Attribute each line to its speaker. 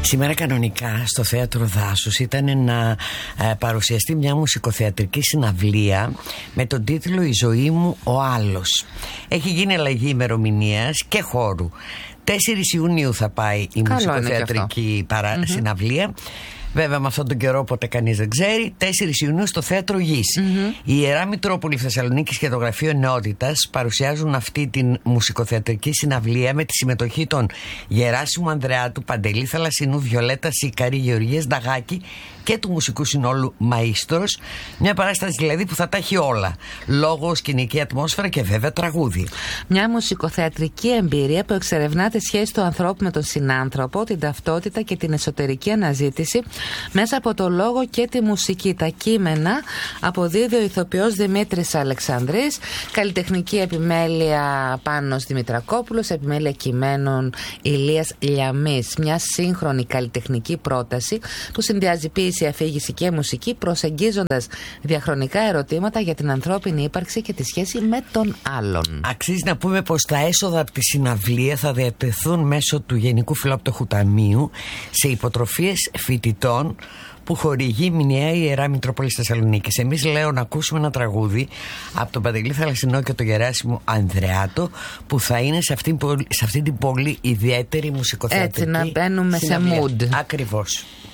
Speaker 1: Σήμερα κανονικά στο Θέατρο Δάσους ήταν να παρουσιαστεί μια μουσικοθεατρική συναυλία με τον τίτλο «Η ζωή μου ο άλλος». Έχει γίνει αλλαγή ημερομηνίας και χώρου. 4 Ιουνίου θα πάει η μουσικοθεατρική συναυλία. Βέβαια, με αυτόν τον καιρό ποτέ κανείς δεν ξέρει. 4 Ιουνίου στο Θέατρο Γης. Η Ιερά Μητρόπολη Θεσσαλονίκης και το Γραφείο Νεότητας παρουσιάζουν αυτή την μουσικοθεατρική συναυλία με τη συμμετοχή των Γεράσιμου Ανδρεάτου, Παντελή Θαλασσινού, Βιολέτα Σίκαρη, Γεωργίας Νταγάκη και του μουσικού συνόλου Μαΐστρος. Μια παράσταση δηλαδή που θα τα έχει όλα. Λόγο, σκηνική ατμόσφαιρα και βέβαια τραγούδι.
Speaker 2: Μια μουσικοθεατρική εμπειρία που εξερευνά τη σχέση του ανθρώπου με τον συνάνθρωπο, την ταυτότητα και την εσωτερική αναζήτηση μέσα από το λόγο και τη μουσική. Τα κείμενα αποδίδει ο ηθοποιός Δημήτρης Αλεξανδρής, καλλιτεχνική επιμέλεια Πάνος Δημητρακόπουλος, επιμέλεια κειμένων Ηλίας Λιαμής. Μια σύγχρονη καλλιτεχνική πρόταση που συνδυάζει ποίηση, αφήγηση και μουσική, προσεγγίζοντας διαχρονικά ερωτήματα για την ανθρώπινη ύπαρξη και τη σχέση με τον άλλον.
Speaker 1: Αξίζει να πούμε πως τα έσοδα από τη συναυλία θα διατεθούν μέσω του Γενικού Φιλόπτωχου Ταμείου σε υποτροφίες φοιτητών που χορηγεί μηνιαία η Ιερά Μητρόπολη Θεσσαλονίκης. Εμείς λέω να ακούσουμε ένα τραγούδι από τον Παντελή Θαλασσινό και τον Γεράσιμο Ανδρεάτο που θα είναι σε αυτή την πολύ ιδιαίτερη μουσικοθεατρική
Speaker 2: συναυλία. Έτσι να μπαίνουμε σε mood.
Speaker 1: Ακριβώς.